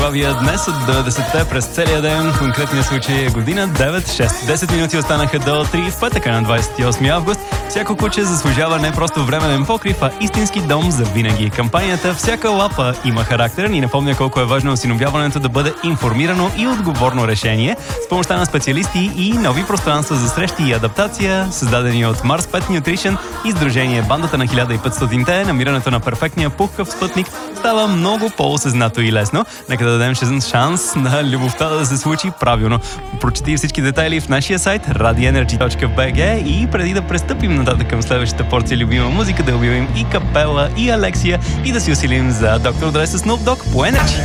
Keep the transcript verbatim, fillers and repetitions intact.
Славия днес от деветдесетте през целия ден, в конкретния случай е година девет шест. десет минути останаха до три в петъка на двадесет и осми август. Всяко куче заслужава не просто временен покрив, а истински дом за винаги. Кампанията "Всяка лапа има характер" ни напомня колко е важно осиновяването да бъде информирано и отговорно решение с помощта на специалисти и нови пространства за срещи и адаптация, създадени от Mars Pet Nutrition и Сдружение Бандата на хиляда и петстотинте. Намирането на перфектния пухкав спътник става много по-осъзнато и лесно. Нека да дадем шанс на любовта да се случи правилно. Прочети всички детайли в нашия сайт ради енерджи точка би джи и преди да пристъпим нататък към следващата порция любима музика, да обявим и Капела, и Алексия и да си усилим за Доктор Дре с Snoop Dogg по Energy.